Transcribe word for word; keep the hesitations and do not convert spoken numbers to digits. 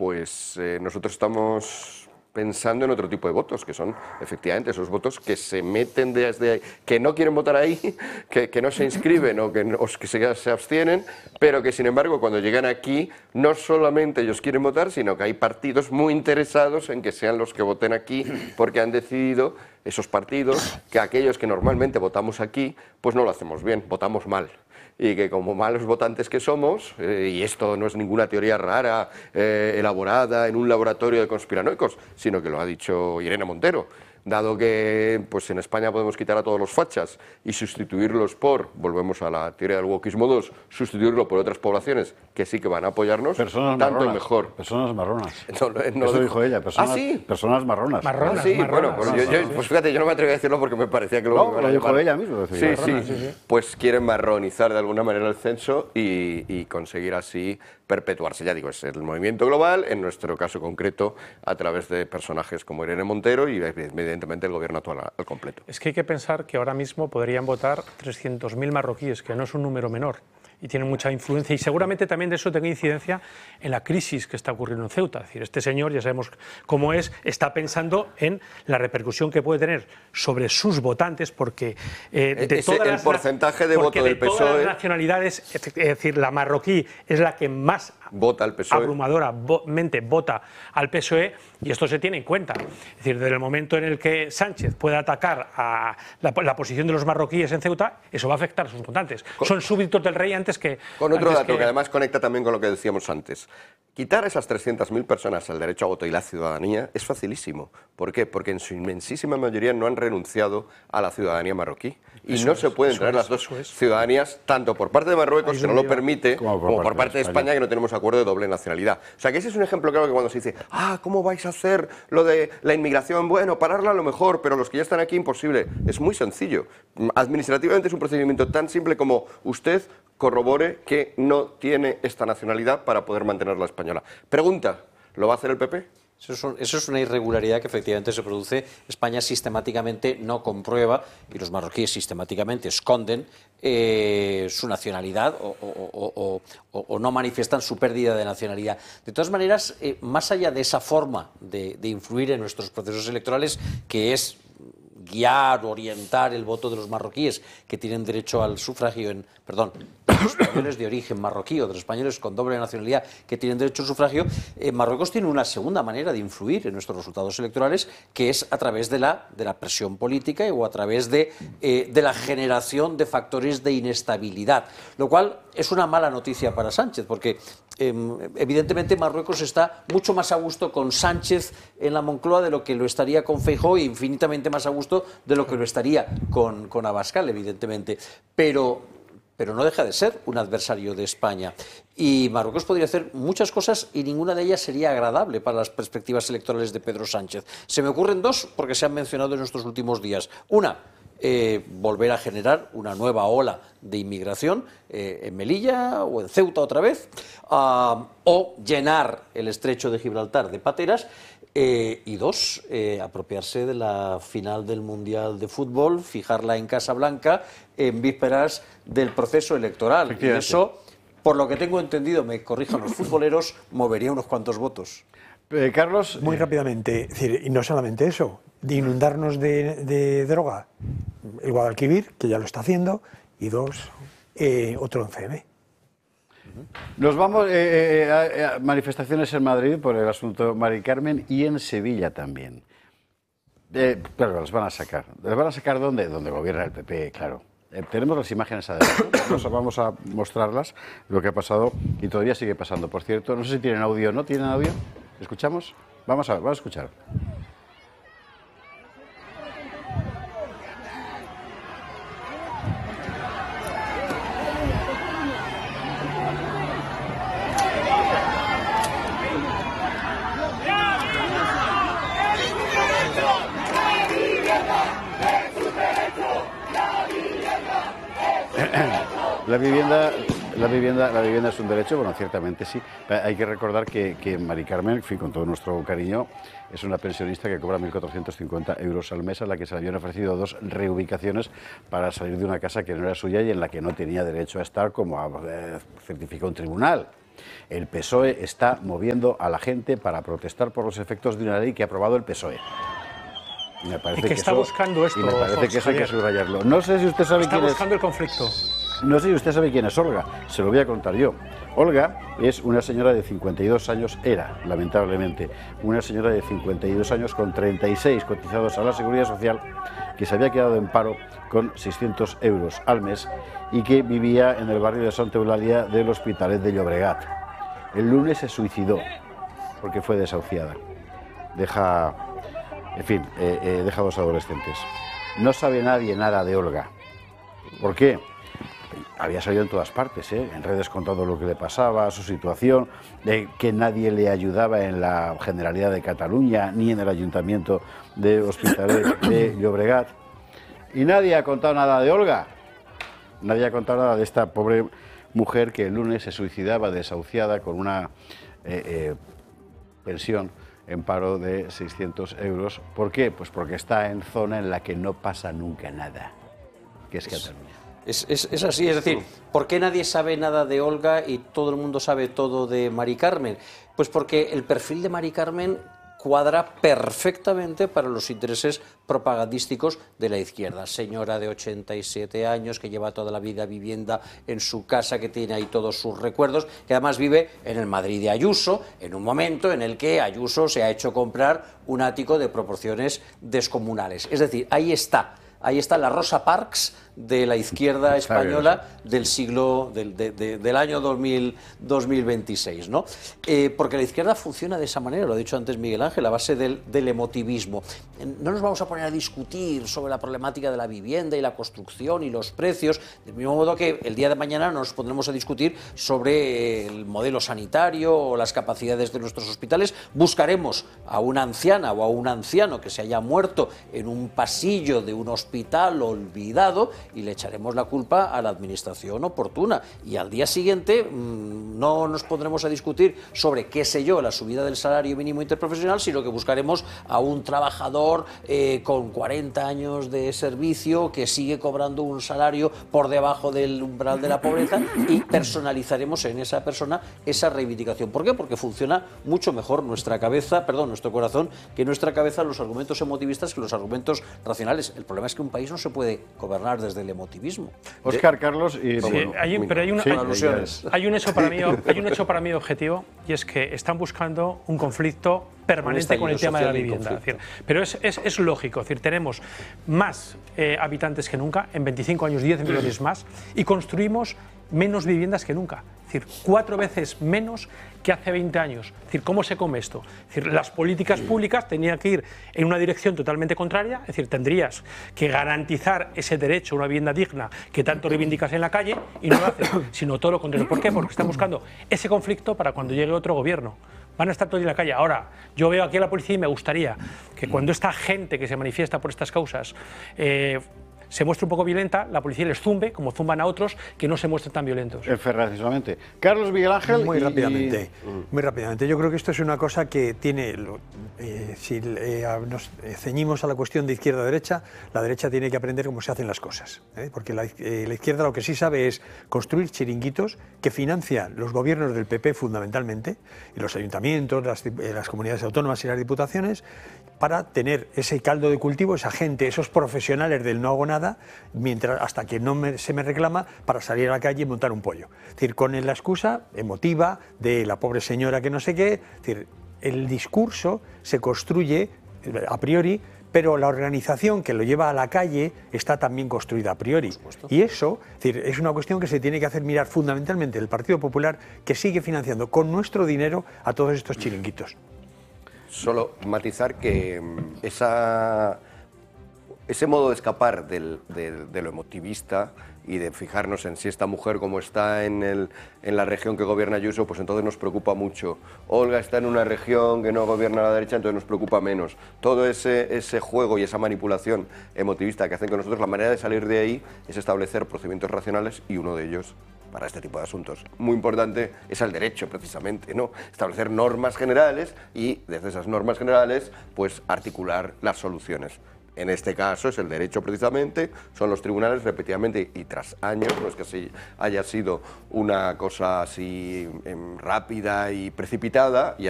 pues eh, nosotros estamos pensando en otro tipo de votos, que son efectivamente esos votos que se meten desde ahí, que no quieren votar ahí, que, que no se inscriben o que, no, o que se, se abstienen, pero que sin embargo cuando llegan aquí no solamente ellos quieren votar, sino que hay partidos muy interesados en que sean los que voten aquí, porque han decidido esos partidos que aquellos que normalmente votamos aquí, pues no lo hacemos bien, votamos mal. Y que como malos votantes que somos, eh, y esto no es ninguna teoría rara, eh, elaborada en un laboratorio de conspiranoicos, sino que lo ha dicho Irene Montero, dado que pues en España podemos quitar a todos los fachas y sustituirlos por, volvemos a la teoría del wokismo dos, sustituirlo por otras poblaciones que sí que van a apoyarnos, personas tanto marronas, mejor. Personas marronas. No, no, no Eso dijo. dijo ella, personas, ¿Ah, sí? personas marronas. Marronas, Ah, sí, marronas, bueno, pues, sí, yo, sí, yo, sí. pues fíjate, yo no me atreví a decirlo porque me parecía que lo No, iban a lo dijo llamar. ella misma. Sí, Marronas, sí, sí, sí. pues quieren marronizar de alguna manera el censo y, y conseguir así perpetuarse. Ya digo, es el movimiento global, en nuestro caso concreto, a través de personajes como Irene Montero y evidentemente el gobierno actual al completo. Es que hay que pensar que ahora mismo podrían votar trescientos mil marroquíes, que no es un número menor, y tienen mucha influencia, y seguramente también de eso tenga incidencia en la crisis que está ocurriendo en Ceuta. Es decir, este señor, ya sabemos cómo es, está pensando en la repercusión que puede tener sobre sus votantes, porque eh, de Ese, todas el las, porcentaje de voto de del P S O E... todas las nacionalidades, es decir, la marroquí es la que más vota al P S O E. abrumadoramente vota al P S O E, y esto se tiene en cuenta. Es decir, desde el momento en el que Sánchez pueda atacar a la, la posición de los marroquíes en Ceuta, eso va a afectar a sus votantes. Con, Son súbditos del rey antes que... Con otro antes dato que... que además conecta también con lo que decíamos antes. Quitar a esas trescientas mil personas el derecho a voto y la ciudadanía es facilísimo. ¿Por qué? Porque en su inmensísima mayoría no han renunciado a la ciudadanía marroquí. Y eso no es, se pueden traer es, las dos es. ciudadanías, tanto por parte de Marruecos, que no lo permite, como por, como parte, por parte de España, España, que no tenemos acuerdo de doble nacionalidad. O sea, que ese es un ejemplo claro que cuando se dice, ah, ¿cómo vais a hacer lo de la inmigración? Bueno, pararla a lo mejor, pero los que ya están aquí, imposible. Es muy sencillo. Administrativamente es un procedimiento tan simple como usted corrobore que no tiene esta nacionalidad para poder mantener la española. Pregunta, ¿lo va a hacer el P P? Eso es, un, eso es una irregularidad que efectivamente se produce. España sistemáticamente no comprueba y los marroquíes sistemáticamente esconden eh, su nacionalidad o, o, o, o, o no manifiestan su pérdida de nacionalidad. De todas maneras, eh, más allá de esa forma de, de influir en nuestros procesos electorales, que es guiar, orientar el voto de los marroquíes que tienen derecho al sufragio en, perdón, los españoles de origen marroquí o de los españoles con doble nacionalidad que tienen derecho al sufragio, eh, Marruecos tiene una segunda manera de influir en nuestros resultados electorales, que es a través de la, de la presión política o a través de, eh, de la generación de factores de inestabilidad, lo cual es una mala noticia para Sánchez, porque eh, evidentemente Marruecos está mucho más a gusto con Sánchez en la Moncloa de lo que lo estaría con Feijóo, e infinitamente más a gusto de lo que lo estaría con, con Abascal, evidentemente, pero, pero no deja de ser un adversario de España. Y Marruecos podría hacer muchas cosas y ninguna de ellas sería agradable para las perspectivas electorales de Pedro Sánchez. Se me ocurren dos porque se han mencionado en estos últimos días. Una, Eh, volver a generar una nueva ola de inmigración eh, en Melilla o en Ceuta otra vez, uh, o llenar el estrecho de Gibraltar de pateras, eh, y dos, eh, apropiarse de la final del Mundial de Fútbol, fijarla en Casablanca en vísperas del proceso electoral. Y eso, por lo que tengo entendido, me corrijan los futboleros, movería unos cuantos votos. Eh, Carlos. Muy eh, rápidamente, es decir, y no solamente eso, de inundarnos de, de droga, el Guadalquivir, que ya lo está haciendo, y dos, eh, otro once eme. Nos vamos eh, eh, a, a manifestaciones en Madrid por el asunto Mari Carmen y en Sevilla también. Eh, claro, las van a sacar. ¿Las van a sacar dónde? Donde gobierna el P P, claro. Eh, tenemos las imágenes adelante, vamos a, vamos a mostrarlas, lo que ha pasado y todavía sigue pasando. Por cierto, no sé si tienen audio o no. ¿Tienen audio? ¿Escuchamos? Vamos a ver, vamos a escuchar. La vivienda, la vivienda, la vivienda es un derecho, bueno, ciertamente sí. Hay que recordar que, que Mari Carmen, en fin, con todo nuestro cariño, es una pensionista que cobra mil cuatrocientos cincuenta euros al mes, a la que se le habían ofrecido dos reubicaciones para salir de una casa que no era suya y en la que no tenía derecho a estar, como eh, certificó un tribunal. El P S O E está moviendo a la gente para protestar por los efectos de una ley que ha aprobado el P S O E. Y me parece ¿Y que que está eso, buscando esto, y me parece Jorge que eso hay que Javier? subrayarlo. No sé si usted sabe Está quién es. buscando el conflicto. No sé si usted sabe quién es Olga, se lo voy a contar yo. Olga es una señora de cincuenta y dos años, era, lamentablemente, una señora de cincuenta y dos años con treinta y seis cotizados a la Seguridad Social, que se había quedado en paro con seiscientos euros al mes y que vivía en el barrio de Santa Eulalia del Hospitalet de Llobregat. El lunes se suicidó porque fue desahuciada. Deja, en fin, eh, eh, deja dos adolescentes. No sabe nadie nada de Olga. ¿Por qué? Había salido en todas partes, ¿eh? En redes contando lo que le pasaba, su situación, de que nadie le ayudaba en la Generalidad de Cataluña ni en el Ayuntamiento de Hospitalet de Llobregat. Y nadie ha contado nada de Olga. Nadie ha contado nada de esta pobre mujer que el lunes se suicidaba desahuciada con una eh, eh, pensión en paro de seiscientos euros. ¿Por qué? Pues porque está en zona en la que no pasa nunca nada, que es Cataluña. Es, es, es así, es decir, ¿por qué nadie sabe nada de Olga y todo el mundo sabe todo de Mari Carmen? Pues porque el perfil de Mari Carmen cuadra perfectamente para los intereses propagandísticos de la izquierda. Señora de ochenta y siete años que lleva toda la vida vivienda en su casa, que tiene ahí todos sus recuerdos, que además vive en el Madrid de Ayuso, en un momento en el que Ayuso se ha hecho comprar un ático de proporciones descomunales. Es decir, ahí está. Ahí está la Rosa Parks de la izquierda española del siglo del, de, de, del año dos mil, dos mil veintiséis, ¿no? Eh, porque la izquierda funciona de esa manera, lo ha dicho antes Miguel Ángel, a base del, del emotivismo. No nos vamos a poner a discutir sobre la problemática de la vivienda y la construcción y los precios, del mismo modo que el día de mañana nos pondremos a discutir sobre el modelo sanitario o las capacidades de nuestros hospitales. Buscaremos a una anciana o a un anciano que se haya muerto en un pasillo de un hospital olvidado y le echaremos la culpa a la administración oportuna. Y al día siguiente mmm, no nos pondremos a discutir sobre, qué sé yo, la subida del salario mínimo interprofesional, sino que buscaremos a un trabajador eh, con cuarenta años de servicio que sigue cobrando un salario por debajo del umbral de la pobreza y personalizaremos en esa persona esa reivindicación. ¿Por qué? Porque funciona mucho mejor nuestra cabeza, perdón, nuestro corazón, que nuestra cabeza los argumentos emotivistas que los argumentos racionales. El problema es que un país no se puede gobernar desde el emotivismo. Óscar, Carlos y... Sí, bueno, hay, pero hay, una, sí, hay, alusiones. hay, un hecho para mí, hay un hecho para mí objetivo, y es que están buscando un conflicto permanente con el tema de la vivienda. Es decir, pero es, es, es lógico, es decir, tenemos más eh, habitantes que nunca, en veinticinco años diez millones más, y construimos menos viviendas que nunca. Es decir, cuatro veces menos que hace veinte años. Es decir, ¿cómo se come esto? Es decir, las políticas públicas tenían que ir en una dirección totalmente contraria, es decir, tendrías que garantizar ese derecho a una vivienda digna que tanto reivindicas en la calle y no lo hacen, sino todo lo contrario. ¿Por qué? Porque están buscando ese conflicto para cuando llegue otro gobierno. Van a estar todos en la calle. Ahora, yo veo aquí a la policía y me gustaría que cuando esta gente que se manifiesta por estas causas eh, se muestre un poco violenta, la policía les zumbe, como zumban a otros que no se muestren tan violentos. Efectivamente. Carlos, Miguel Ángel... Muy y, rápidamente, y... muy rápidamente. Yo creo que esto es una cosa que tiene, eh, si eh, nos ceñimos a la cuestión de izquierda-derecha, la derecha tiene que aprender cómo se hacen las cosas, ¿eh? Porque la, eh, la izquierda lo que sí sabe es construir chiringuitos que financian los gobiernos del P P fundamentalmente, y los ayuntamientos, las, eh, las comunidades autónomas y las diputaciones, para tener ese caldo de cultivo, esa gente, esos profesionales del no hago nada, mientras, hasta que no me, se me reclama, para salir a la calle y montar un pollo. Es decir, con la excusa emotiva de la pobre señora que no sé qué. Es decir, el discurso se construye a priori, pero la organización que lo lleva a la calle está también construida a priori. Y eso, es decir, es una cuestión que se tiene que hacer mirar fundamentalmente el Partido Popular, que sigue financiando con nuestro dinero a todos estos chiringuitos. Solo matizar que esa, ese modo de escapar del, de, de lo emotivista y de fijarnos en si esta mujer, como está en, el, en la región que gobierna Ayuso, pues entonces nos preocupa mucho. Olga está en una región que no gobierna la derecha, entonces nos preocupa menos. Todo ese, ese juego y esa manipulación emotivista que hacen con nosotros, la manera de salir de ahí es establecer procedimientos racionales, y uno de ellos, para este tipo de asuntos muy importante, es el derecho, precisamente, ¿no? Establecer normas generales y desde esas normas generales pues articular las soluciones. En este caso es el derecho precisamente, son los tribunales repetidamente y tras años, no es que así haya sido una cosa así em, rápida y precipitada, y